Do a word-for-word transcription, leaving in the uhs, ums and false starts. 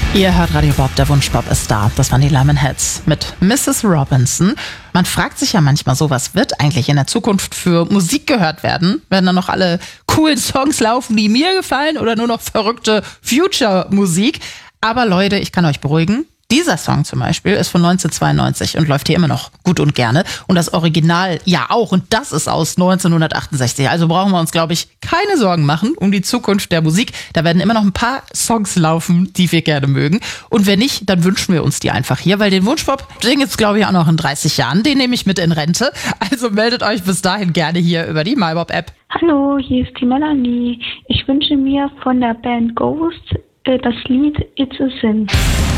Ihr hört Radio Bob, der Wunschbob ist da. Das waren die Lemonheads mit Missus Robinson. Man fragt sich ja manchmal so, was wird eigentlich in der Zukunft für Musik gehört werden? Werden dann noch alle coolen Songs laufen, die mir gefallen, oder nur noch verrückte Future-Musik? Aber Leute, ich kann euch beruhigen. Dieser Song zum Beispiel ist von neunzehnhundertzweiundneunzig und läuft hier immer noch gut und gerne. Und das Original ja auch. Und das ist aus neunzehnhundertachtundsechzig. Also brauchen wir uns, glaube ich, keine Sorgen machen um die Zukunft der Musik. Da werden immer noch ein paar Songs laufen, die wir gerne mögen. Und wenn nicht, dann wünschen wir uns die einfach hier. Weil den Wunschbob, den gibt's, glaube ich, auch noch in dreißig Jahren. Den nehme ich mit in Rente. Also meldet euch bis dahin gerne hier über die MyBob-App. Hallo, hier ist die Melanie. Ich wünsche mir von der Band Ghost äh, das Lied It's a Sin.